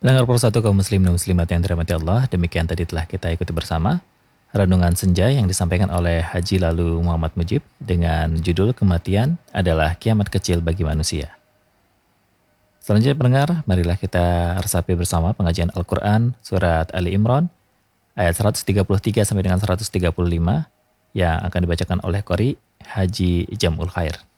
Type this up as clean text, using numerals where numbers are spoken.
Pendengar persatu kaum muslim dan muslimat yang dirahmati Allah, demikian tadi telah kita ikuti bersama renungan senja yang disampaikan oleh Haji Lalu Muhammad Mujib dengan judul Kematian adalah Kiamat Kecil Bagi Manusia. Selanjutnya pendengar, marilah kita resapi bersama pengajian Al-Quran Surat Ali Imran ayat 133 sampai dengan 135 yang akan dibacakan oleh Qori Haji Jamul Khair.